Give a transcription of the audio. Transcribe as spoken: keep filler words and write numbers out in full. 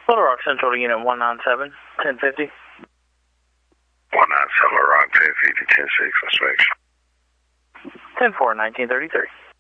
Little Rock Central to Unit one nine seven, ten fifty. one nine seven, Little Rock, ten fifty, ten six, inspection. ten four, nineteen thirty-three.